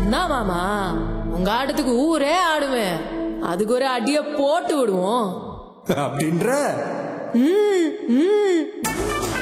நான் மாமா உங்க ஆட்டத்துக்கு ஊரே ஆடுவேன். அதுக்கு ஒரு அடிய போட்டு விடுவோம் அப்படின்ற ம், ம்.